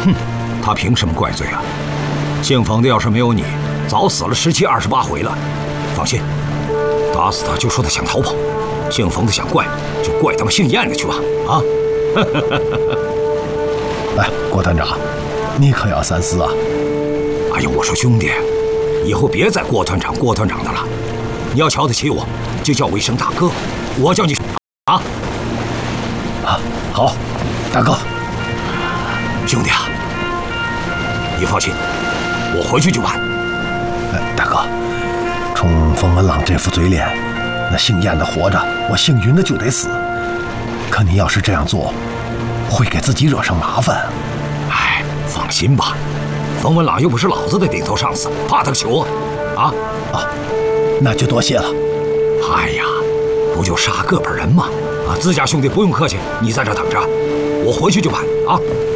哼，他凭什么怪罪啊？姓冯的要是没有你，早死了17、28回了。放心，打死他就说他想逃跑。姓冯的想怪，就怪他们姓燕的去吧。啊！ 哎，郭团长，你可要三思啊！ 哎呦，我说兄弟，以后别再郭团长的了。你要瞧得起我，就叫我一声大哥。我叫你啊！ 啊，好，大哥。 兄弟啊，你放心，我回去就办。 大哥，冲冯文朗这副嘴脸，那姓燕的活着，我姓云的就得死。可你要是这样做，会给自己惹上麻烦。 哎，放心吧，冯文朗又不是老子的顶头上司，怕他个球啊！ 啊，那就多谢了。 哎呀，不就杀个把人吗？啊，自家兄弟不用客气，你在这等着，我回去就办啊。